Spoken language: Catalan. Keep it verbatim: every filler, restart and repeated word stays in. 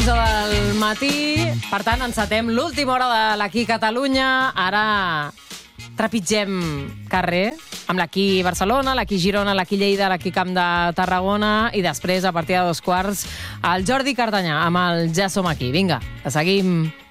del matí. Per tant, encetem l'última hora de l'Aquí Catalunya. Ara trepitgem carrer amb l'Aquí Barcelona, l'Aquí Girona, l'Aquí Lleida, l'Aquí Camp de Tarragona i després, a partir de dos quarts, el Jordi Cardanyà amb el Ja som aquí. Vinga, que seguim.